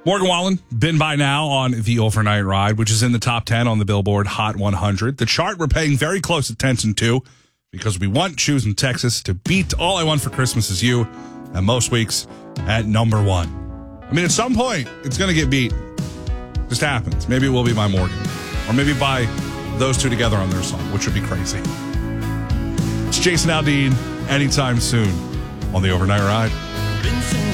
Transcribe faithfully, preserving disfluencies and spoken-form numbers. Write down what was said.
Morgan Wallen, been by now on the Overnight Ride, which is in the top ten on the Billboard Hot one hundred. The chart we're paying very close attention to because we want Choosing Texas to beat All I Want for Christmas Is You, and most weeks at number one. I mean, at some point, it's going to get beat. Just happens. Maybe it will be by Morgan. Or maybe by those two together on their song, which would be crazy. It's Jason Aldean anytime soon on the Overnight Ride.